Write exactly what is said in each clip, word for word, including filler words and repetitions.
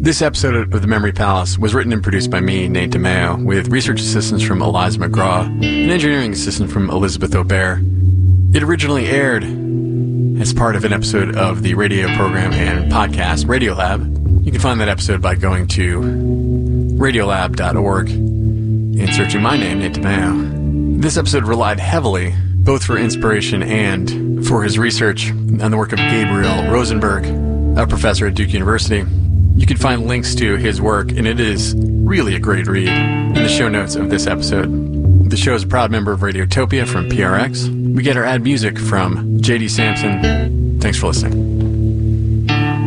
This episode of The Memory Palace was written and produced by me, Nate DeMeo, with research assistance from Eliza McGraw and engineering assistance from Elizabeth Aubert. It originally aired as part of an episode of the radio program and podcast Radiolab. You can find that episode by going to radiolab dot org and searching my name, Nate DeMeo. This episode relied heavily, both for inspiration and for his research on the work of Gabriel Rosenberg, a professor at Duke University. You can find links to his work, and it is really a great read, in the show notes of this episode. The show is a proud member of Radiotopia from P R X. We get our ad music from J D Sampson. Thanks for listening.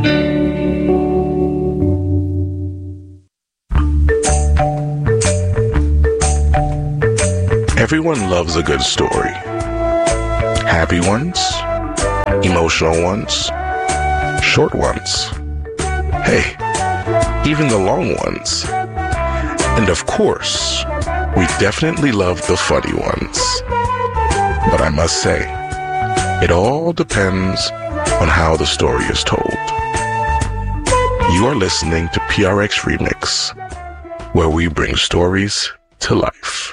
Everyone loves a good story. Happy ones, emotional ones, short ones. Hey, even the long ones. And of course, we definitely love the funny ones. But I must say, it all depends on how the story is told. You are listening to P R X Remix, where we bring stories to life.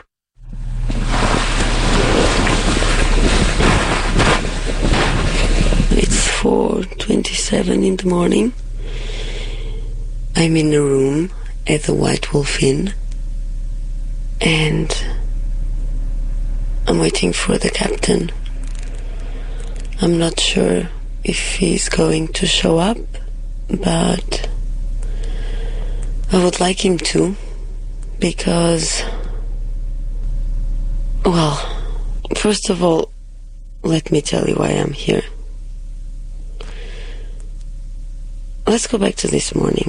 It's four twenty-seven in the morning. I'm in a room at the White Wolf Inn, and I'm waiting for the captain. I'm not sure if he's going to show up, but I would like him to, because, well, first of all, let me tell you why I'm here. Let's go back to this morning.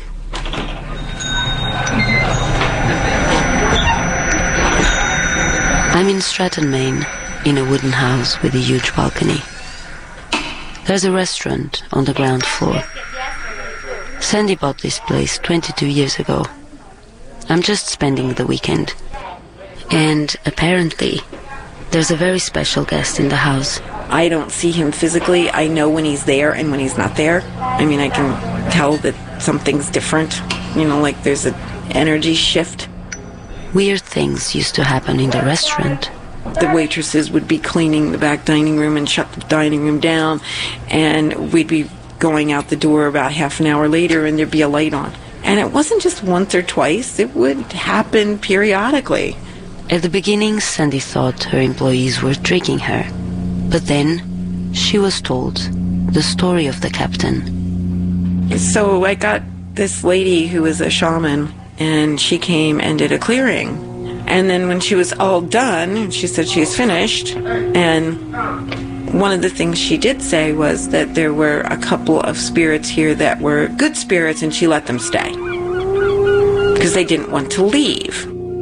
I'm in Stratton, Maine, in a wooden house with a huge balcony. There's a restaurant on the ground floor. Sandy bought this place twenty-two years ago. I'm just spending the weekend. And apparently, there's a very special guest in the house. I don't see him physically. I know when he's there and when he's not there. I mean, I can tell that something's different. You know, like there's an energy shift. Weird things used to happen in the restaurant. The waitresses would be cleaning the back dining room and shut the dining room down, and we'd be going out the door about half an hour later and there'd be a light on. And it wasn't just once or twice, it would happen periodically. At the beginning, Sandy thought her employees were tricking her. But then, she was told the story of the captain. So I got this lady who was a shaman, and she came and did a clearing. And then when she was all done, she said she's finished. And one of the things she did say was that there were a couple of spirits here that were good spirits, and she let them stay because they didn't want to leave.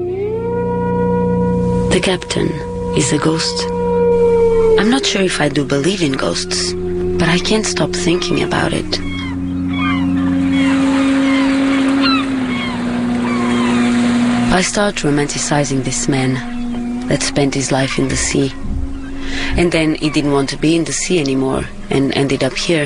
The captain is a ghost. I'm not sure if I do believe in ghosts, but I can't stop thinking about it. I start romanticizing this man that spent his life in the sea. And then he didn't want to be in the sea anymore and ended up here.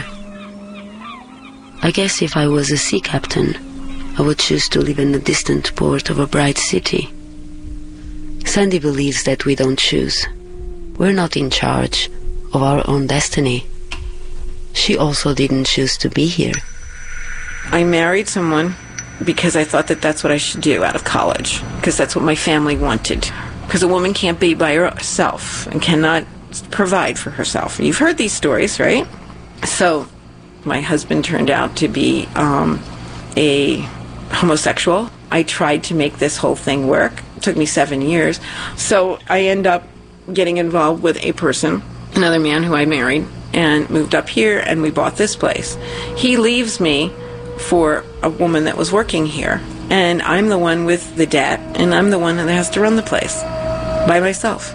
I guess if I was a sea captain, I would choose to live in a distant port of a bright city. Sandy believes that we don't choose. We're not in charge of our own destiny. She also didn't choose to be here. I married someone because I thought that that's what I should do out of college, because that's what my family wanted. Because a woman can't be by herself and cannot provide for herself. You've heard these stories, right? So my husband turned out to be um, a homosexual. I tried to make this whole thing work. It took me seven years. So I end up getting involved with a person, another man who I married, and moved up here, and we bought this place. He leaves me for a woman that was working here, and I'm the one with the debt, and I'm the one that has to run the place by myself.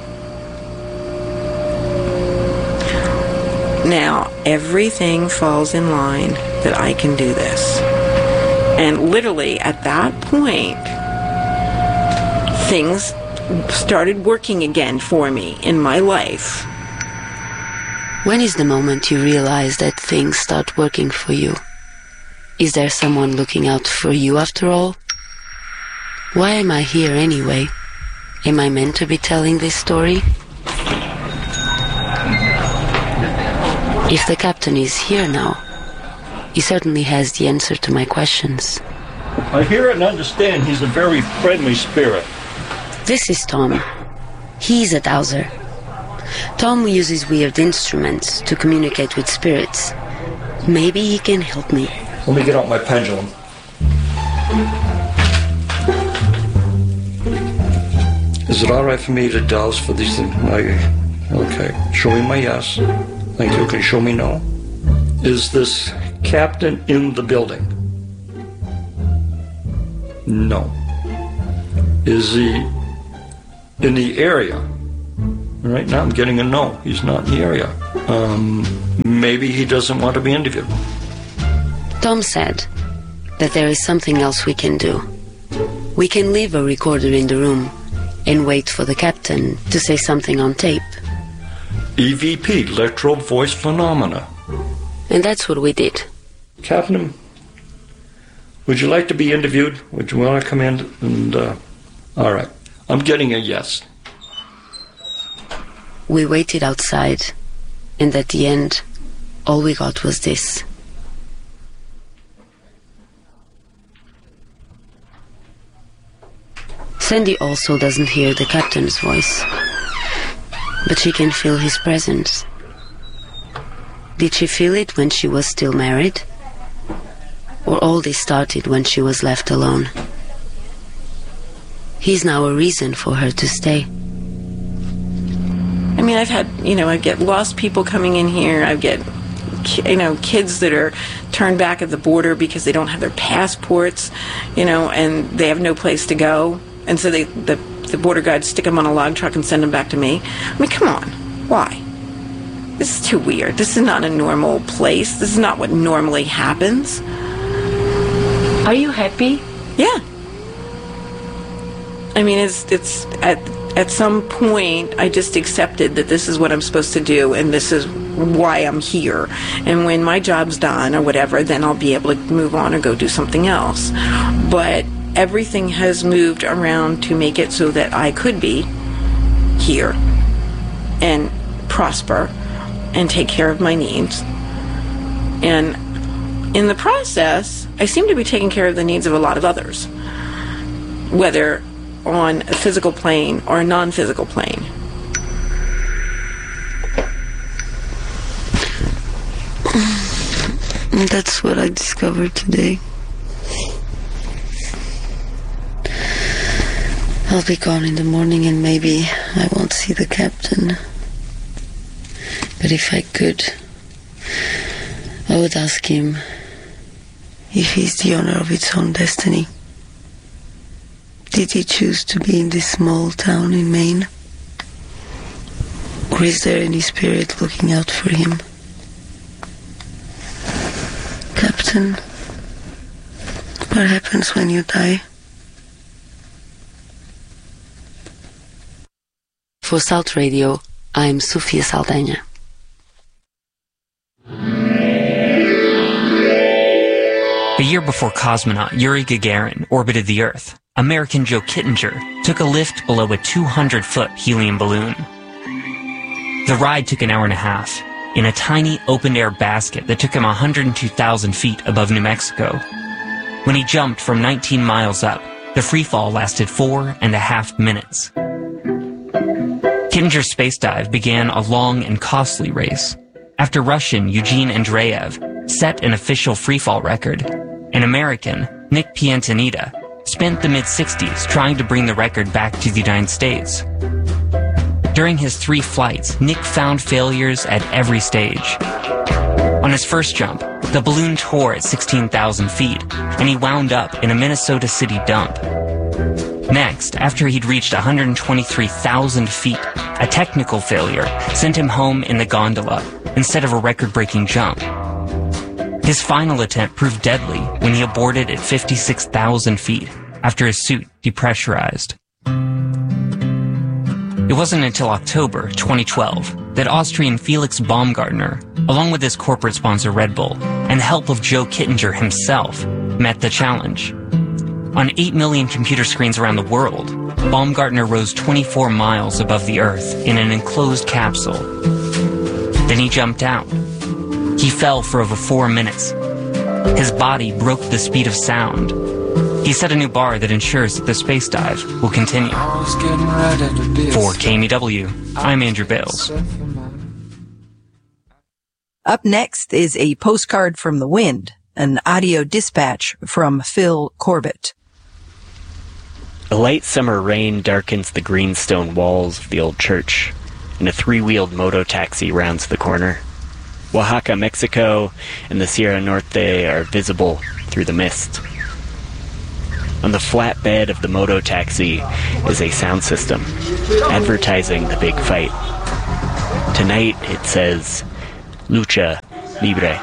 Now, everything falls in line that I can do this. And literally, at that point, things started working again for me in my life. When is the moment you realize that things start working for you? Is there someone looking out for you after all? Why am I here anyway? Am I meant to be telling this story? If the captain is here now, he certainly has the answer to my questions. I hear and understand he's a very friendly spirit. This is Tom. He's a dowser. Tom uses weird instruments to communicate with spirits. Maybe he can help me. Let me get out my pendulum. Is it all right for me to douse for these things? I, okay. Show me my yes. Thank you. Can you show me no? Is this captain in the building? No. Is he in the area? Right now I'm getting a no. He's not in the area. Um, maybe he doesn't want to be interviewed. Tom said that there is something else we can do. We can leave a recorder in the room and wait for the captain to say something on tape. E V P, electro voice phenomena. And that's what we did. Captain, would you like to be interviewed? Would you want to come in? And uh, all right, I'm getting a yes. We waited outside, and at the end, all we got was this. Sandy also doesn't hear the captain's voice, but she can feel his presence. Did she feel it when she was still married? Or all this started when she was left alone? He's now a reason for her to stay. I mean, I've had, you know, I get lost people coming in here. I get, you know, kids that are turned back at the border because they don't have their passports, you know, and they have no place to go. And so they, the, the border guards stick them on a log truck and send them back to me. I mean, come on. Why? This is too weird. This is not a normal place. This is not what normally happens. Are you happy? Yeah. I mean, it's, it's, at, at some point, I just accepted that this is what I'm supposed to do, and this is why I'm here. And when my job's done or whatever, then I'll be able to move on or go do something else. But everything has moved around to make it so that I could be here and prosper and take care of my needs. And in the process, I seem to be taking care of the needs of a lot of others, whether on a physical plane or a non-physical plane. That's what I discovered today. I'll be gone in the morning and maybe I won't see the captain. But if I could, I would ask him if he's the owner of its own destiny. Did he choose to be in this small town in Maine? Or is there any spirit looking out for him? Captain, what happens when you die? For Salt Radio, I'm Sofia Saldanha. A year before cosmonaut Yuri Gagarin orbited the Earth, American Joe Kittinger took a lift below a two hundred foot helium balloon. The ride took an hour and a half in a tiny open-air basket that took him one hundred two thousand feet above New Mexico. When he jumped from nineteen miles up, the freefall lasted four and a half minutes. Kittinger's space dive began a long and costly race. After Russian Eugene Andreev set an official freefall record, an American, Nick Piantanida, spent the mid-sixties trying to bring the record back to the United States. During his three flights, Nick found failures at every stage. On his first jump, the balloon tore at sixteen thousand feet, and he wound up in a Minnesota City dump. Next, after he'd reached one hundred twenty-three thousand feet, a technical failure sent him home in the gondola instead of a record-breaking jump. His final attempt proved deadly when he aborted at fifty-six thousand feet after his suit depressurized. It wasn't until October twenty twelve that Austrian Felix Baumgartner, along with his corporate sponsor Red Bull, and the help of Joe Kittinger himself, met the challenge. On eight million computer screens around the world, Baumgartner rose twenty-four miles above the Earth in an enclosed capsule. Then he jumped out. He fell for over four minutes. His body broke the speed of sound. He set a new bar that ensures that the space dive will continue. For K M E W, I'm Andrew Bales. Up next is a postcard from the wind, an audio dispatch from Phil Corbett. A light summer rain darkens the green stone walls of the old church, and a three-wheeled moto-taxi rounds the corner. Oaxaca, Mexico, and the Sierra Norte are visible through the mist. On the flat bed of the moto-taxi is a sound system, advertising the big fight. Tonight it says, Lucha Libre.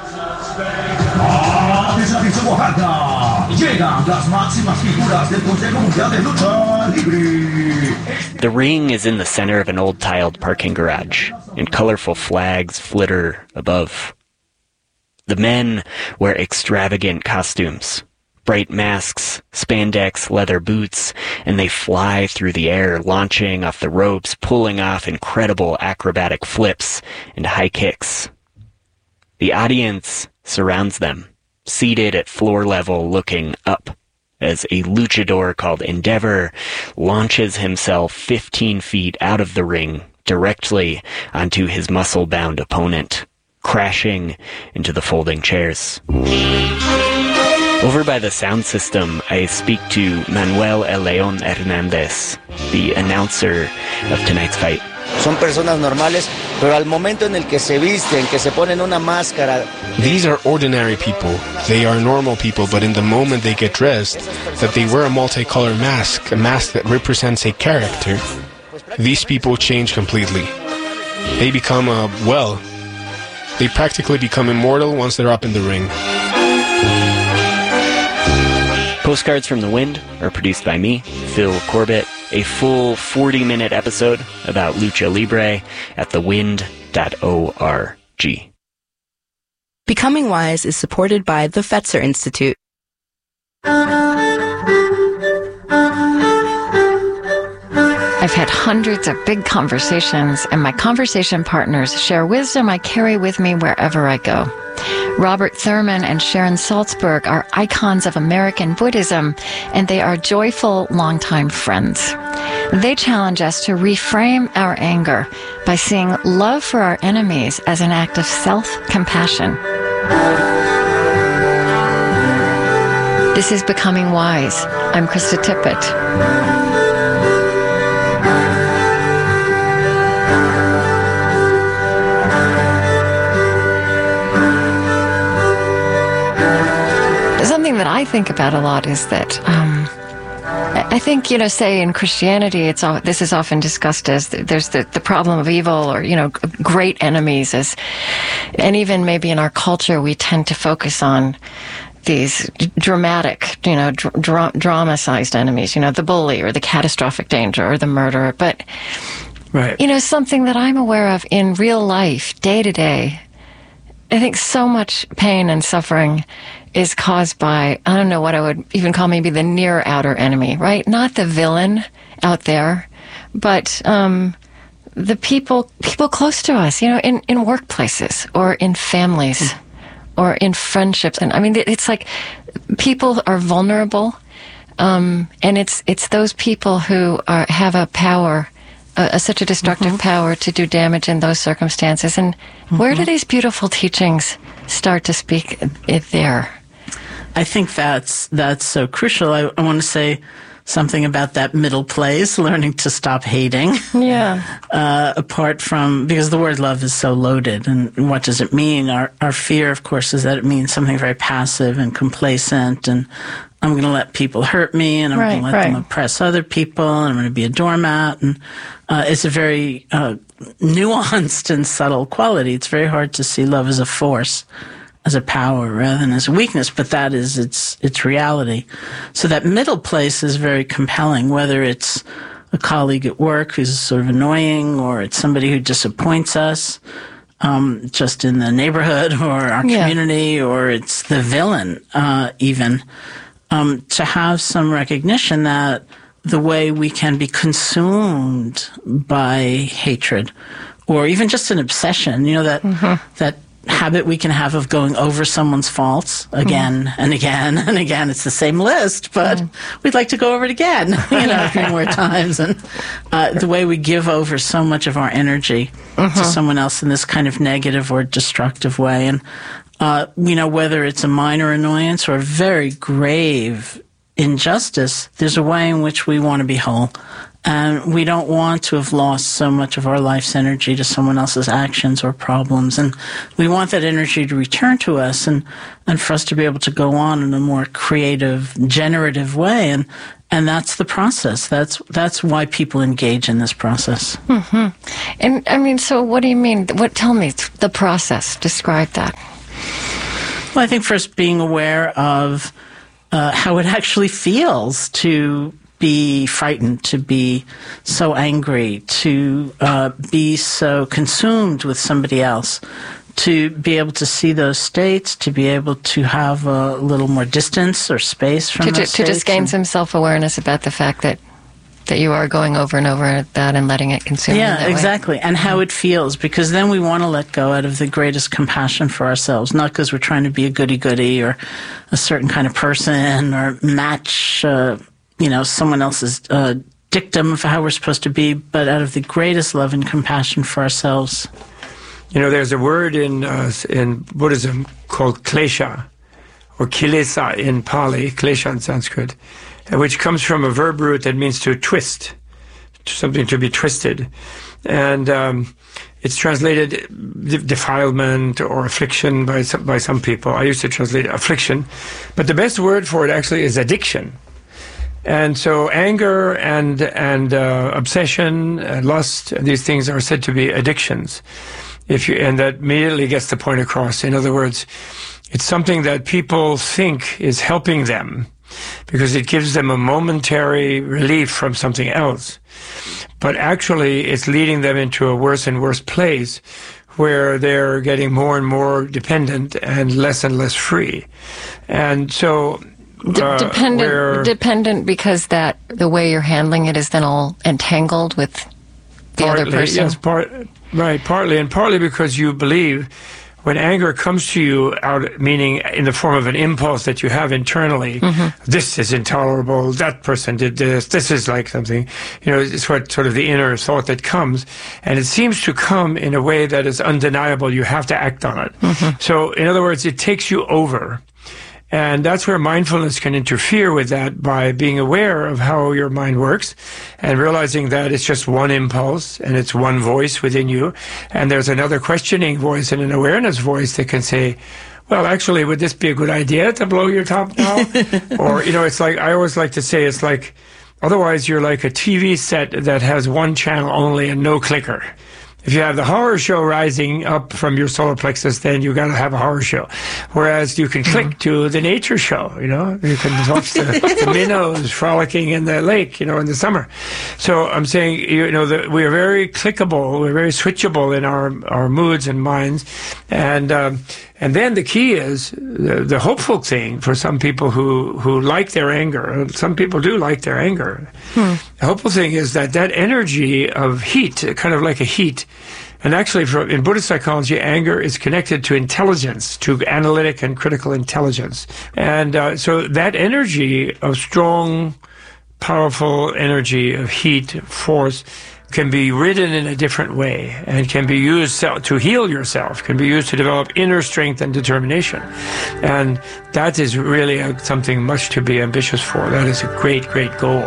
The ring is in the center of an old tiled parking garage, and colorful flags flitter above. The men wear extravagant costumes, bright masks, spandex, leather boots, and they fly through the air, launching off the ropes, pulling off incredible acrobatic flips and high kicks. The audience surrounds them, seated at floor level looking up, as a luchador called Endeavor launches himself fifteen feet out of the ring directly onto his muscle-bound opponent, crashing into the folding chairs. Over by the sound system, I speak to Manuel El León Hernández, the announcer of tonight's fight. Son personas normales, pero al momento en el que se visten, que se ponen una máscara. These are ordinary people. They are normal people, but in the moment they get dressed, that they wear a multicolored mask, a mask that represents a character, these people change completely. They become, uh, well, they practically become immortal once they're up in the ring. Postcards from the Wind are produced by me, Phil Corbett. A full forty-minute episode about Lucha Libre at the wind dot org. Becoming Wise is supported by the Fetzer Institute. I've had hundreds of big conversations, and my conversation partners share wisdom I carry with me wherever I go. Robert Thurman and Sharon Salzberg are icons of American Buddhism, and they are joyful, longtime friends. They challenge us to reframe our anger by seeing love for our enemies as an act of self-compassion. This is Becoming Wise. I'm Krista Tippett. Something that I think about a lot is that um, I think, you know, say in Christianity, it's all, this is often discussed as the, there's the, the problem of evil, or, you know, great enemies, as, and even maybe in our culture we tend to focus on these dramatic, you know, dra- drama-sized enemies, you know, the bully or the catastrophic danger or the murderer. But, right. you know, something that I'm aware of in real life, day to day, I think so much pain and suffering is caused by, I don't know what I would even call maybe the near outer enemy, right? Not the villain out there, but um, the people people close to us, you know, in, in workplaces or in families or in friendships. And I mean, it's like people are vulnerable, um, and it's it's those people who are, have a power, uh, a, such a destructive mm-hmm. power to do damage in those circumstances. And mm-hmm. where do these beautiful teachings start to speak it there? I think that's that's so crucial. I, I want to say something about that middle place, learning to stop hating. Yeah. Uh, apart from, because the word love is so loaded, and what does it mean? Our our fear, of course, is that it means something very passive and complacent, and I'm going to let people hurt me, and I'm right, going to let right. them oppress other people, and I'm going to be a doormat. And uh, it's a very uh, nuanced and subtle quality. It's very hard to see love as a force, as a power rather than as a weakness, but that is its its reality. So that middle place is very compelling, whether it's a colleague at work who's sort of annoying, or it's somebody who disappoints us. um, just in the neighborhood or our Yeah. community, or it's the villain, uh, even, um, to have some recognition that the way we can be consumed by hatred or even just an obsession, you know, that, that habit we can have of going over someone's faults again mm. and again and again. It's the same list, but mm. we'd like to go over it again, you know, a few more times. And uh, the way we give over so much of our energy mm-hmm. to someone else in this kind of negative or destructive way. And, uh, you know, whether it's a minor annoyance or a very grave injustice, there's a way in which we want to be whole. And we don't want to have lost so much of our life's energy to someone else's actions or problems. And we want that energy to return to us and, and for us to be able to go on in a more creative, generative way. And, and that's the process. That's, that's why people engage in this process. Mm-hmm. And I mean, so what do you mean? What, tell me the process. Describe that. Well, I think first being aware of uh, how it actually feels to be frightened, to be so angry, to uh, be so consumed with somebody else, to be able to see those states, to be able to have a little more distance or space from to, those to, to just gain and, some self-awareness about the fact that that you are going over and over that and letting it consume you. Yeah, exactly. And how it feels, because then we want to let go out of the greatest compassion for ourselves, not because we're trying to be a goody-goody or a certain kind of person or match uh, you know, someone else's uh, dictum of how we're supposed to be, but out of the greatest love and compassion for ourselves. You know, there's a word in uh, in Buddhism called klesha, or kilesa in Pali, klesha in Sanskrit, which comes from a verb root that means to twist, something to be twisted. And um, it's translated de- defilement or affliction by some, by some people. I used to translate affliction, but the best word for it actually is addiction. And so anger and and uh, obsession, and lust, these things are said to be addictions. If you and that immediately gets the point across. In other words, it's something that people think is helping them because it gives them a momentary relief from something else. But actually, it's leading them into a worse and worse place where they're getting more and more dependent and less and less free. And so Uh, dependent, dependent because that the way you're handling it is then all entangled with the partly, other person. Yes, part, right, partly, and partly because you believe when anger comes to you out, meaning in the form of an impulse that you have internally, mm-hmm. this is intolerable, that person did this, this is like something, you know, it's what sort of the inner thought that comes, and it seems to come in a way that is undeniable. You have to act on it. Mm-hmm. So, in other words, it takes you over. And that's where mindfulness can interfere with that by being aware of how your mind works and realizing that it's just one impulse and it's one voice within you. And there's another questioning voice and an awareness voice that can say, well, actually, would this be a good idea to blow your top now? Or, you know, it's like, I always like to say, it's like, otherwise you're like a T V set that has one channel only and no clicker. If you have the horror show rising up from your solar plexus, then you got to have a horror show. Whereas you can click to the nature show, you know, you can watch the, the minnows frolicking in the lake, you know, in the summer. So I'm saying, you know, that we are very clickable, we're very switchable in our, our moods and minds. And, um, and then the key is the, the hopeful thing for some people who, who like their anger. Some people do like their anger. Hmm. The hopeful thing is that that energy of heat, kind of like a heat, and actually for, in Buddhist psychology, anger is connected to intelligence, to analytic and critical intelligence. And uh, so that energy of strong, powerful energy of heat, force, can be ridden in a different way and can be used to heal yourself, can be used to develop inner strength and determination. And that is really a, something much to be ambitious for. That is a great, great goal.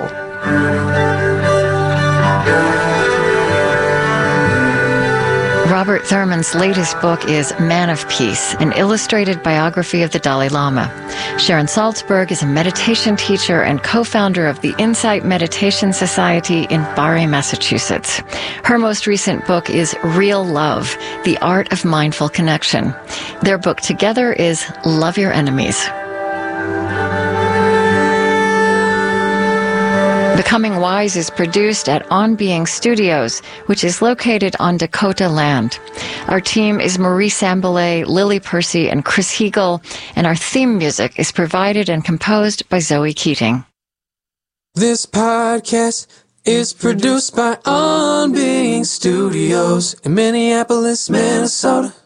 Robert Thurman's latest book is Man of Peace, an illustrated biography of the Dalai Lama. Sharon Salzberg is a meditation teacher and co-founder of the Insight Meditation Society in Barre, Massachusetts. Her most recent book is Real Love, The Art of Mindful Connection. Their book together is Love Your Enemies. Become Becoming Wise is produced at On Being Studios, which is located on Dakota land. Our team is Marie Sambolay, Lily Percy, and Chris Heagle, and our theme music is provided and composed by Zoe Keating. This podcast is produced by On Being Studios in Minneapolis, Minnesota.